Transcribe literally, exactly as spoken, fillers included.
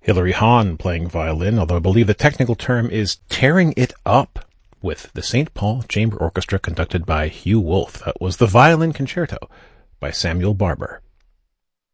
Hilary Hahn playing violin, although I believe the technical term is tearing it up, with the Saint Paul Chamber Orchestra conducted by Hugh Wolf. That was the Violin Concerto by Samuel Barber.